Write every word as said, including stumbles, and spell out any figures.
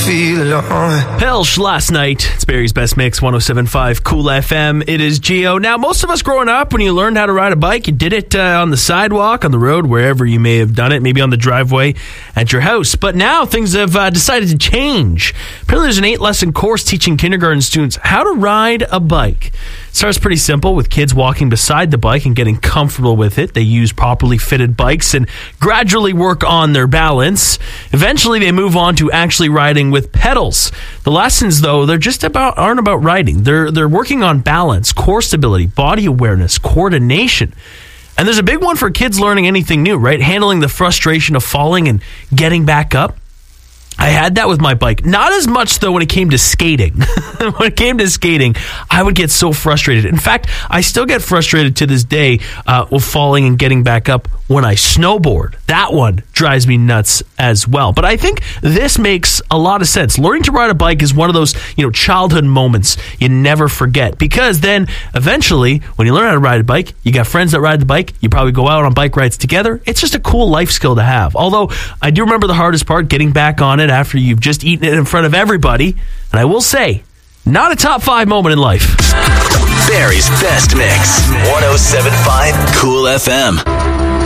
feel alone. Pelsh last night. It's Barry's Best Mix, one oh seven point five Cool F M. It is Geo. Now, most of us growing up, when you learned how to ride a bike, you did it uh, on the sidewalk, on the road, wherever you may have done it, maybe on the driveway at your house. But now things have uh, decided to change. Apparently, there's an eight-lesson course teaching kindergarten students how to ride a bike. It starts pretty simple with kids walking beside the bike and getting comfortable with it. They use properly fitted bikes and gradually work on their balance. Eventually, they move on to actually riding with pedals. The lessons, though, they're just about aren't about riding. They're they're working on balance, core stability, body awareness, coordination. And there's a big one for kids learning anything new, right? Handling the frustration of falling and getting back up. I had that with my bike. Not as much, though, when it came to skating. When it came to skating, I would get so frustrated. In fact, I still get frustrated to this day uh, with falling and getting back up when I snowboard. That one drives me nuts as well. But I think this makes a lot of sense. Learning to ride a bike is one of those, you know, childhood moments you never forget. Because then, eventually, when you learn how to ride a bike, you got friends that ride the bike. You probably go out on bike rides together. It's just a cool life skill to have. Although, I do remember the hardest part, getting back on it after you've just eaten it in front of everybody. And I will say, not a top five moment in life. Barry's Best Mix, one oh seven point five Cool F M.